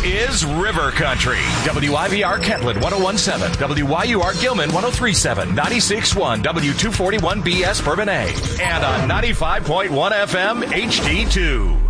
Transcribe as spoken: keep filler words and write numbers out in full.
is River Country. W I V R Kentland one oh one point seven, W Y U R Gilman one oh three point seven, ninety-six point one W two forty-one B S Bourbon A, and on ninety-five point one F M H D two.